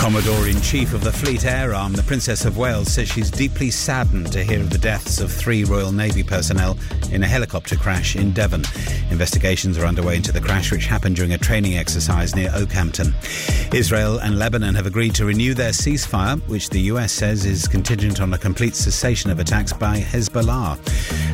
Commodore-in-Chief of the Fleet Air Arm, the Princess of Wales, says she's deeply saddened to hear of the deaths of 3 Royal Navy personnel in a helicopter crash in Devon. Investigations are underway into the crash, which happened during a training exercise near Oakhampton. Israel and Lebanon have agreed to renew their ceasefire, which the US says is contingent on a complete cessation of attacks by Hezbollah.